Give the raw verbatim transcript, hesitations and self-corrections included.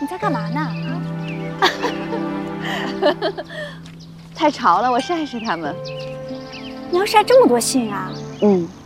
你在干嘛呢？ 太潮了，我晒晒它们。 你要晒这么多信啊？ 嗯。